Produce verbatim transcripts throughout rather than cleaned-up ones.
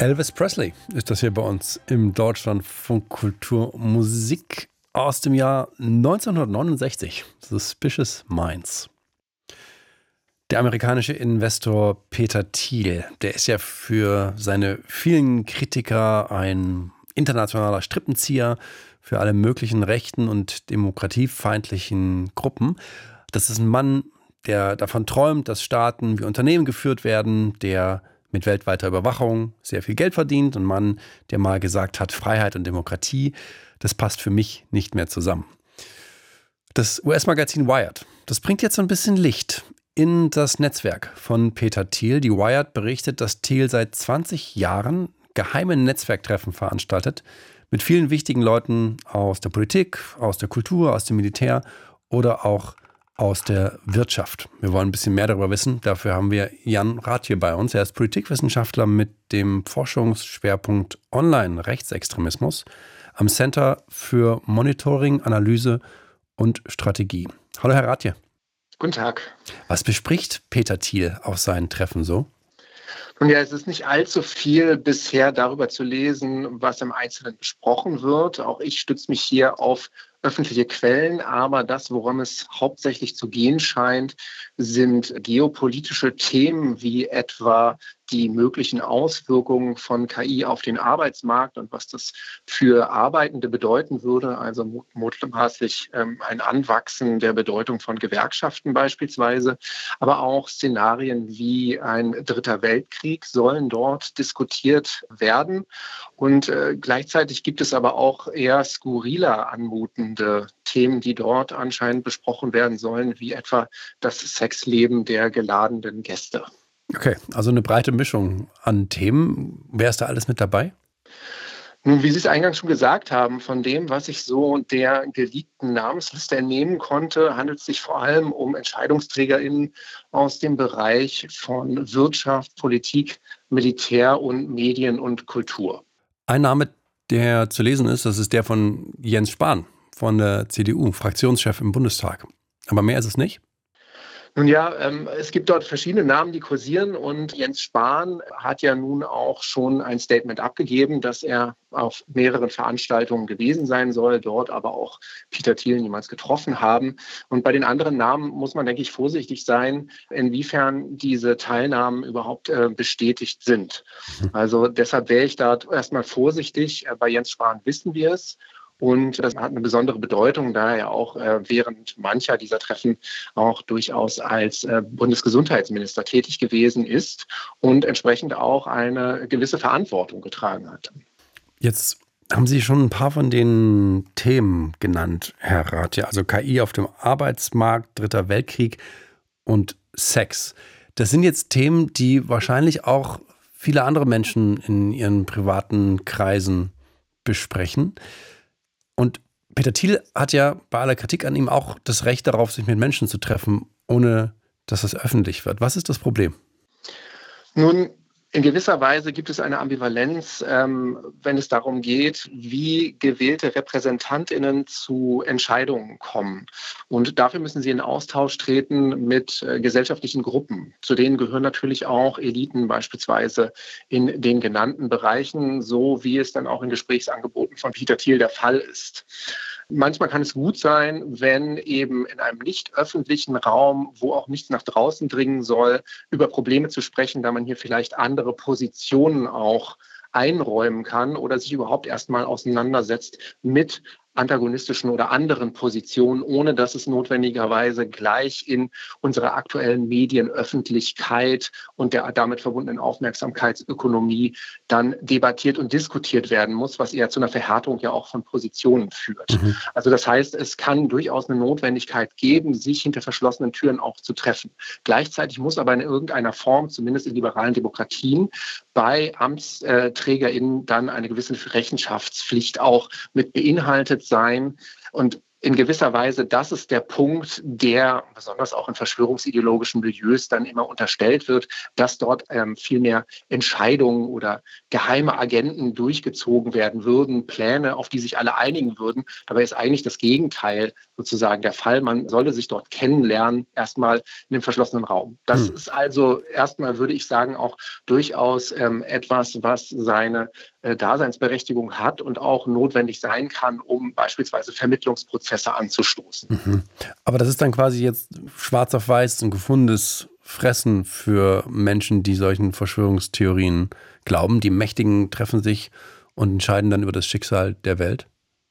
Elvis Presley ist das hier bei uns im Deutschlandfunk Kultur Musik aus dem Jahr neunzehnhundertneunundsechzig. Suspicious Minds. Der amerikanische Investor Peter Thiel, der ist ja für seine vielen Kritiker ein internationaler Strippenzieher für alle möglichen rechten und demokratiefeindlichen Gruppen. Das ist ein Mann, der davon träumt, dass Staaten wie Unternehmen geführt werden, der mit weltweiter Überwachung sehr viel Geld verdient. Ein Mann, der mal gesagt hat, Freiheit und Demokratie, das passt für mich nicht mehr zusammen. Das U S-Magazin Wired, das bringt jetzt so ein bisschen Licht in das Netzwerk von Peter Thiel. Die Wired berichtet, dass Thiel seit zwanzig Jahren geheime Netzwerktreffen veranstaltet mit vielen wichtigen Leuten aus der Politik, aus der Kultur, aus dem Militär oder auch aus der Wirtschaft. Wir wollen ein bisschen mehr darüber wissen. Dafür haben wir Jan Rath hier bei uns. Er ist Politikwissenschaftler mit dem Forschungsschwerpunkt Online-Rechtsextremismus am Center für Monitoring, Analyse und Strategie. Hallo Herr Rath. Guten Tag. Was bespricht Peter Thiel auf seinen Treffen so? Nun ja, es ist nicht allzu viel bisher darüber zu lesen, was im Einzelnen besprochen wird. Auch ich stütze mich hier auf öffentliche Quellen, aber das, worum es hauptsächlich zu gehen scheint, sind geopolitische Themen wie etwa die möglichen Auswirkungen von K I auf den Arbeitsmarkt und was das für Arbeitende bedeuten würde, also mutmaßlich ähm, ein Anwachsen der Bedeutung von Gewerkschaften beispielsweise, aber auch Szenarien wie ein dritter Weltkrieg sollen dort diskutiert werden. Und äh, gleichzeitig gibt es aber auch eher skurriler anmutende Themen, die dort anscheinend besprochen werden sollen, wie etwa das Sexleben der geladenen Gäste. Okay, also eine breite Mischung an Themen. Wer ist da alles mit dabei? Nun, wie Sie es eingangs schon gesagt haben, von dem, was ich so der geleakten Namensliste entnehmen konnte, handelt es sich vor allem um EntscheidungsträgerInnen aus dem Bereich von Wirtschaft, Politik, Militär und Medien und Kultur. Ein Name, der zu lesen ist, das ist der von Jens Spahn von der C D U, Fraktionschef im Bundestag. Aber mehr ist es nicht? Nun ja, ähm, es gibt dort verschiedene Namen, die kursieren und Jens Spahn hat ja nun auch schon ein Statement abgegeben, dass er auf mehreren Veranstaltungen gewesen sein soll, dort aber auch Peter Thiel niemals getroffen haben. Und bei den anderen Namen muss man, denke ich, vorsichtig sein, inwiefern diese Teilnahmen überhaupt äh, bestätigt sind. Also deshalb wäre ich da erstmal vorsichtig. Bei Jens Spahn wissen wir es. Und das hat eine besondere Bedeutung, da er auch äh, während mancher dieser Treffen auch durchaus als äh, Bundesgesundheitsminister tätig gewesen ist und entsprechend auch eine gewisse Verantwortung getragen hat. Jetzt haben Sie schon ein paar von den Themen genannt, Herr Rath. Ja, also K I auf dem Arbeitsmarkt, Dritter Weltkrieg und Sex. Das sind jetzt Themen, die wahrscheinlich auch viele andere Menschen in ihren privaten Kreisen besprechen. Und Peter Thiel hat ja bei aller Kritik an ihm auch das Recht darauf, sich mit Menschen zu treffen, ohne dass es öffentlich wird. Was ist das Problem? Nun, in gewisser Weise gibt es eine Ambivalenz, ähm, wenn es darum geht, wie gewählte RepräsentantInnen zu Entscheidungen kommen. Und dafür müssen sie in Austausch treten mit äh, gesellschaftlichen Gruppen. Zu denen gehören natürlich auch Eliten, beispielsweise in den genannten Bereichen, so wie es dann auch in Gesprächsangeboten von Peter Thiel der Fall ist. Manchmal kann es gut sein, wenn eben in einem nicht öffentlichen Raum, wo auch nichts nach draußen dringen soll, über Probleme zu sprechen, da man hier vielleicht andere Positionen auch einräumen kann oder sich überhaupt erstmal auseinandersetzt mit antagonistischen oder anderen Positionen, ohne dass es notwendigerweise gleich in unserer aktuellen Medienöffentlichkeit und der damit verbundenen Aufmerksamkeitsökonomie dann debattiert und diskutiert werden muss, was eher zu einer Verhärtung ja auch von Positionen führt. Mhm. Also das heißt, es kann durchaus eine Notwendigkeit geben, sich hinter verschlossenen Türen auch zu treffen. Gleichzeitig muss aber in irgendeiner Form, zumindest in liberalen Demokratien, bei AmtsträgerInnen dann eine gewisse Rechenschaftspflicht auch mit beinhaltet sein. Und in gewisser Weise, das ist der Punkt, der besonders auch in verschwörungsideologischen Milieus dann immer unterstellt wird, dass dort ähm, viel mehr Entscheidungen oder geheime Agenten durchgezogen werden würden, Pläne, auf die sich alle einigen würden. Dabei ist eigentlich das Gegenteil sozusagen der Fall. Man solle sich dort kennenlernen, erstmal in dem verschlossenen Raum. Das hm. ist also erstmal, würde ich sagen, auch durchaus ähm, etwas, was seine äh, Daseinsberechtigung hat und auch notwendig sein kann, um beispielsweise Vermittlungsprozesse anzustoßen. Mhm. Aber das ist dann quasi jetzt schwarz auf weiß ein gefundenes Fressen für Menschen, die solchen Verschwörungstheorien glauben. Die Mächtigen treffen sich und entscheiden dann über das Schicksal der Welt.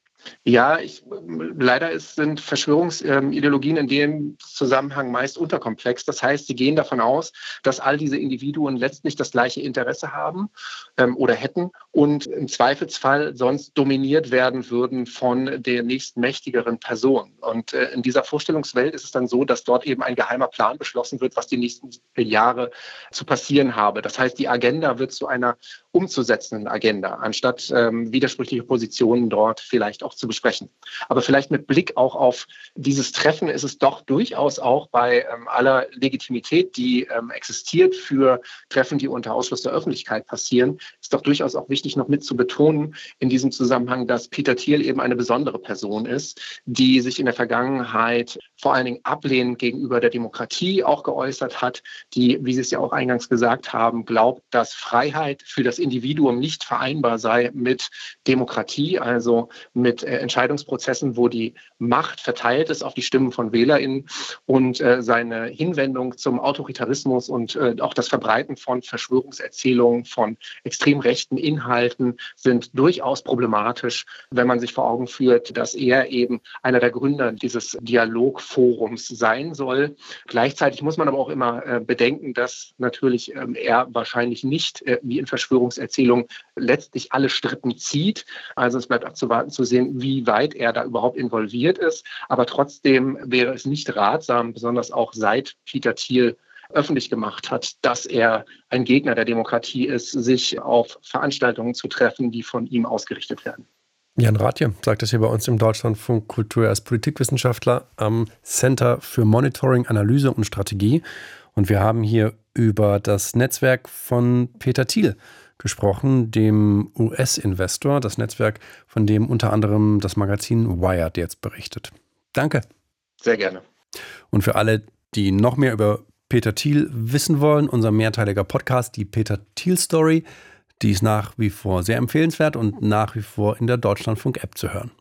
Ja, ich, leider ist, sind Verschwörungsideologien in dem Zusammenhang meist unterkomplex. Das heißt, sie gehen davon aus, dass all diese Individuen letztlich das gleiche Interesse haben ähm, oder hätten und im Zweifelsfall sonst dominiert werden würden von der nächstmächtigeren Person. Und äh, in dieser Vorstellungswelt ist es dann so, dass dort eben ein geheimer Plan beschlossen wird, was die nächsten Jahre zu passieren habe. Das heißt, die Agenda wird zu einer umzusetzenden Agenda, anstatt ähm, widersprüchliche Positionen dort vielleicht auch zu besprechen. Aber vielleicht mit Blick auch auf dieses Treffen ist es doch durchaus auch bei ähm, aller Legitimität, die ähm, existiert für Treffen, die unter Ausschluss der Öffentlichkeit passieren, ist doch durchaus auch wichtig noch mit zu betonen in diesem Zusammenhang, dass Peter Thiel eben eine besondere Person ist, die sich in der Vergangenheit vor allen Dingen ablehnend gegenüber der Demokratie auch geäußert hat, die, wie Sie es ja auch eingangs gesagt haben, glaubt, dass Freiheit für das Individuum nicht vereinbar sei mit Demokratie, also mit äh, Entscheidungsprozessen, wo die Macht verteilt ist auf die Stimmen von WählerInnen und äh, seine Hinwendung zum Autoritarismus und äh, auch das Verbreiten von Verschwörungserzählungen, von extrem rechten Inhalten sind durchaus problematisch, wenn man sich vor Augen führt, dass er eben einer der Gründer dieses Dialogforums sein soll. Gleichzeitig muss man aber auch immer äh, bedenken, dass natürlich ähm, er wahrscheinlich nicht, äh, wie in Verschwörungserzählungen, letztlich alle Strippen zieht. Also es bleibt abzuwarten zu sehen, wie weit er da überhaupt involviert ist. Aber trotzdem wäre es nicht ratsam, besonders auch seit Peter Thiel öffentlich gemacht hat, dass er ein Gegner der Demokratie ist, sich auf Veranstaltungen zu treffen, die von ihm ausgerichtet werden. Jan Rathje sagt das hier bei uns im Deutschlandfunk Kultur. Er ist Politikwissenschaftler am Center für Monitoring, Analyse und Strategie. Und wir haben hier über das Netzwerk von Peter Thiel gesprochen, dem U S-Investor, das Netzwerk, von dem unter anderem das Magazin Wired jetzt berichtet. Danke. Sehr gerne. Und für alle, die noch mehr über Peter Thiel wissen wollen, unser mehrteiliger Podcast, die Peter Thiel Story, die ist nach wie vor sehr empfehlenswert und nach wie vor in der Deutschlandfunk-App zu hören.